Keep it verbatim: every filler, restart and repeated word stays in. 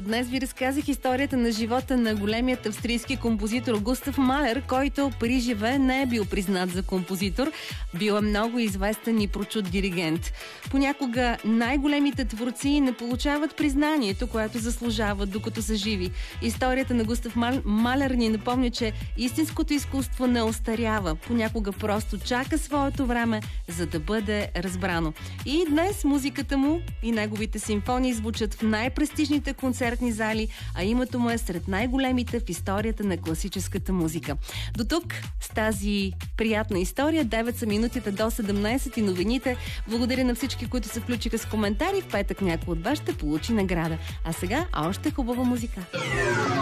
Днес ви разказах историята на живота на големият австрийски композитор Густав Малер, който при живе не е бил признат за композитор. Бил е много известен и прочут диригент. Понякога най-големите творци не получават признанието, което заслужават докато са живи. Историята на Густав Малер ни напомня, че истинското изкуство не остарява. Понякога просто чака своето време, за да бъде разбрано. И днес музиката му и неговите симфонии звучат в най-престижните концертни зали, а името му е сред най-големите в историята на класическата музика. До тук с тази приятна история. девет са минутите до седемнайсет и новините. Благодаря на всички, които се включиха с коментари. В петък някой от вас ще получи награда. А сега още хубава музика.